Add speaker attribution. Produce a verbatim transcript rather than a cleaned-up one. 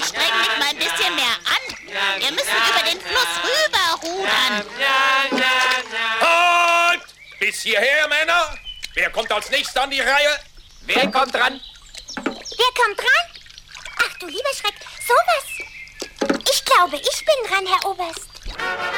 Speaker 1: streng dich mal ein bisschen mehr an. Wir müssen über den Fluss rüber rudern.
Speaker 2: Halt! Bis hierher, Männer. Wer kommt als nächster an die Reihe?
Speaker 3: Wer kommt dran?
Speaker 4: Wer kommt dran? Ach du lieber Schreck, sowas. Ich glaube, ich bin dran, Herr Oberst.